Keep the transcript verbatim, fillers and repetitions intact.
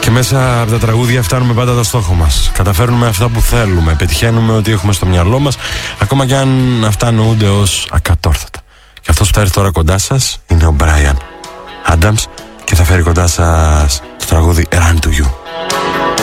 Και μέσα από τα τραγούδια φτάνουμε πάντα το στόχο μας. Καταφέρνουμε αυτά που θέλουμε. Πετυχαίνουμε ό,τι έχουμε στο μυαλό μας, ακόμα και αν αυτά νοούνται ως ακατόρθωτα. Και αυτός που θα έρθει τώρα κοντά σας είναι ο Brian Adams και θα φέρει κοντά σας το τραγούδι Run to You.